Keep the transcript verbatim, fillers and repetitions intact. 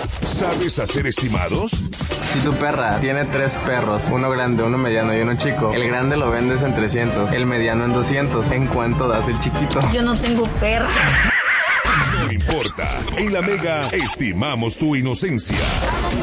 ¿Sabes hacer estimados? Si tu perra tiene tres perros, uno grande, uno mediano y uno chico, el grande lo vendes en trescientos, el mediano en doscientos. ¿En cuánto das el chiquito? Yo no tengo perra. No importa. En La Mega estimamos tu inocencia.